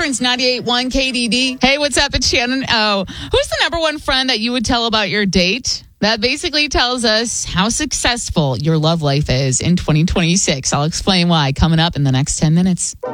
Torrance, 98.1 KDD. Hey, what's up? It's Shannon O. Who's the number one friend that you would tell about your date? That basically tells us how successful your love life is in 2026. I'll explain why coming up in the next 10 minutes.